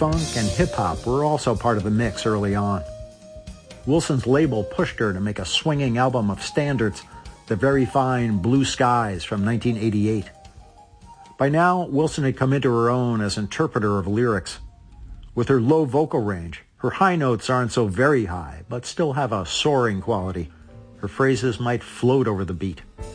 funk, and hip-hop were also part of the mix early on. Wilson's label pushed her to make a swinging album of standards, the very fine Blue Skies from 1988. By now, Wilson had come into her own as interpreter of lyrics. With her low vocal range, her high notes aren't so very high, but still have a soaring quality. Her phrases might float over the beat.